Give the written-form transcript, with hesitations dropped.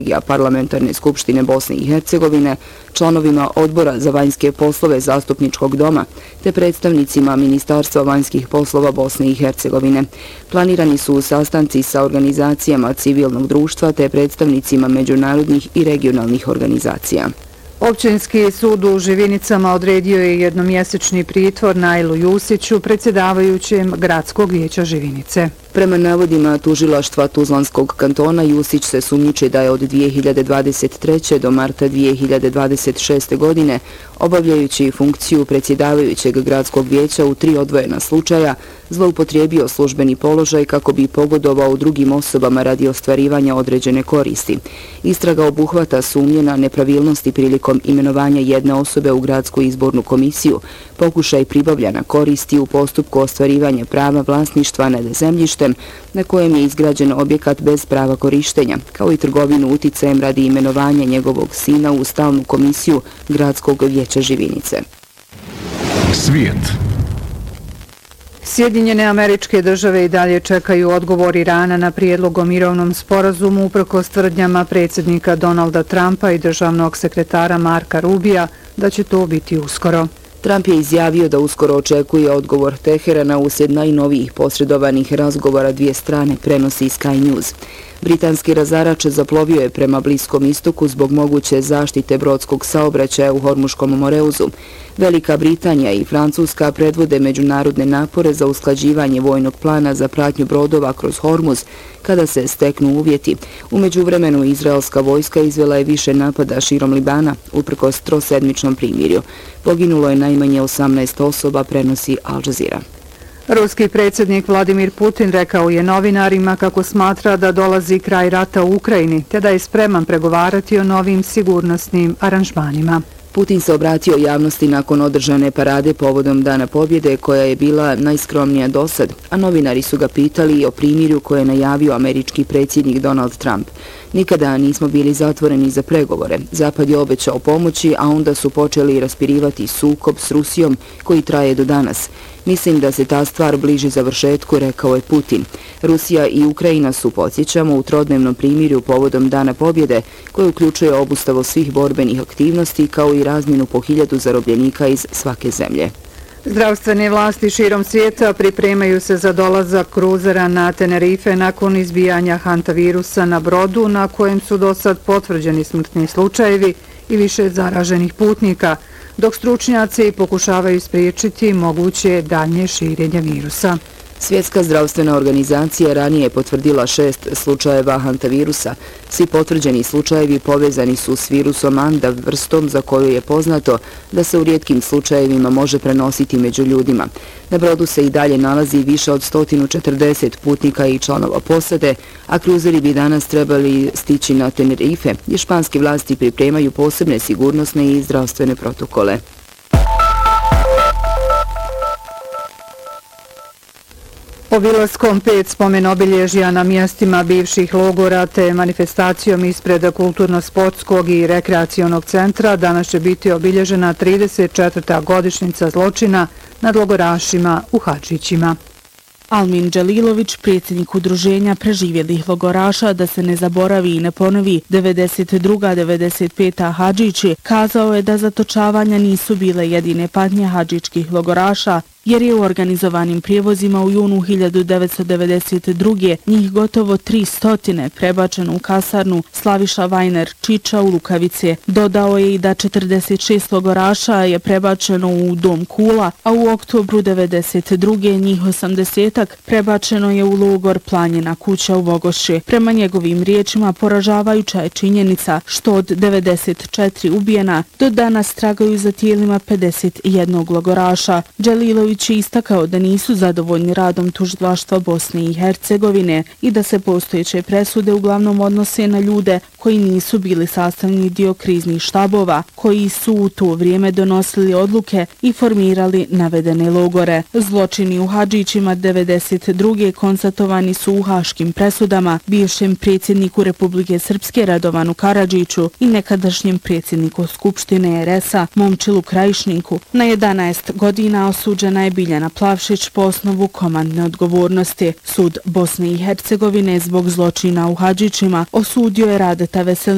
Parlamentarne skupštine Bosne i Hercegovine, članovima Odbora za vanjske poslove Zastupničkog doma te predstavnicima Ministarstva vanjskih poslova Bosne i Hercegovine. Planirani su sastanci sa organizacijama civilnog društva te predstavnicima međunarodnih i regionalnih organizacija. Općinski sud u Živinicama odredio je jednomjesečni pritvor Najlu Jusiću, predsjedavajućem Gradskog vijeća Živinice. Prema navodima tužilaštva Tuzlanskog kantona, Jusić se sumnjiči da je od 2023. do marta 2026. godine, obavljajući funkciju predsjedavajućeg Gradskog vijeća u 3 odvojena slučaja, zloupotrijebio službeni položaj kako bi pogodovao drugim osobama radi ostvarivanja određene koristi. Istraga obuhvata sumnje na nepravilnosti prilikom imenovanja jedne osobe u Gradsku izbornu komisiju, pokušaj pribavljanja koristi u postupku ostvarivanja prava vlasništva nad zemljištem na kojem je izgrađen objekat bez prava korištenja, kao i trgovinu uticajem radi imenovanja njegovog sina u stalnu komisiju Gradskog vijeća Živinice. Svijet. Sjedinjene Američke Države i dalje čekaju odgovor Irana na prijedlog o mirovnom sporazumu uprkos tvrdnjama predsjednika Donalda Trumpa i državnog sekretara Marka Rubija da će to biti uskoro. Trump je izjavio da uskoro očekuje odgovor Teherana uslijed najnovijih posredovanih razgovora dvije strane, prenosi Sky News. Britanski razarač zaplovio je prema Bliskom istoku zbog moguće zaštite brodskog saobraćaja u Hormuškom Moreuzu. Velika Britanija i Francuska predvode međunarodne napore za usklađivanje vojnog plana za pratnju brodova kroz Hormuz kada se steknu uvjeti. U međuvremenu izraelska vojska izvela je više napada širom Libana uprkos trosedmičnom primirju. Poginulo je najmanje 18 osoba, prenosi Al Jazeera. Ruski predsjednik Vladimir Putin rekao je novinarima kako smatra da dolazi kraj rata u Ukrajini, te da je spreman pregovarati o novim sigurnosnim aranžmanima. Putin se obratio javnosti nakon održane parade povodom Dana pobjede, koja je bila najskromnija dosad, a novinari su ga pitali i o primirju koje je najavio američki predsjednik Donald Trump. Nikada nismo bili zatvoreni za pregovore. Zapad je obećao pomoći, a onda su počeli raspirivati sukob s Rusijom koji traje do danas. Mislim da se ta stvar bliži završetku, rekao je Putin. Rusija i Ukrajina su, podsjećamo, u trodnevnom primirju povodom Dana pobjede, koje uključuje obustavu svih borbenih aktivnosti kao i razmjenu po 1000 zarobljenika iz svake zemlje. Zdravstvene vlasti širom svijeta pripremaju se za dolazak kruzera na Tenerife nakon izbijanja hantavirusa na brodu na kojem su dosad potvrđeni smrtni slučajevi i više zaraženih putnika, dok stručnjaci pokušavaju spriječiti moguće daljnje širenje virusa. Svjetska zdravstvena organizacija ranije je potvrdila 6 slučajeva hantavirusa. Svi potvrđeni slučajevi povezani su s virusom Andav, vrstom za koju je poznato da se u rijetkim slučajevima može prenositi među ljudima. Na brodu se i dalje nalazi više od 140 putnika i članova posade, a kruzeri bi danas trebali stići na Tenerife, gdje španske vlasti pripremaju posebne sigurnosne i zdravstvene protokole. Obilaskom 5 spomen obilježja na mjestima bivših logora te manifestacijom ispred kulturno-sportskog i rekreacionog centra danas će biti obilježena 34. godišnjica zločina nad logorašima u Hadžićima. Almin Đelilović, predsjednik udruženja preživjelih logoraša da se ne zaboravi i ne ponovi 92-95. Hadžići, kazao je da zatočavanja nisu bile jedine patnje hadžičkih logoraša, jer je u organizovanim prijevozima u junu 1992. njih gotovo 300 prebačeno u kasarnu Slaviša Vajner Čiča u Lukavice. Dodao je i da 46 logoraša je prebačeno u Dom Kula, a u oktobru 1992. njih 80 prebačeno je u logor Planjena kuća u Vogošće. Prema njegovim riječima poražavajuća je činjenica što od 94 ubijena do danas tragaju za tijelima 51 logoraša. Đelilović je istakao da nisu zadovoljni radom tužilaštva Bosne i Hercegovine i da se postojeće presude uglavnom odnose na ljude koji nisu bili sastavni dio kriznih štabova, koji su u to vrijeme donosili odluke i formirali navedene logore. Zločini u Hadžićima 92. konstatovani su u haškim presudama bivšem predsjedniku Republike Srpske Radovanu Karadžiću i nekadašnjem predsjedniku Skupštine RS-a Momčilu Krajišniku. Na 11 godina osuđena je Biljana Plavšić po osnovu komandne odgovornosti. Sud Bosne i Hercegovine zbog zločina u Hadžićima osudio je Radeta Veselinovića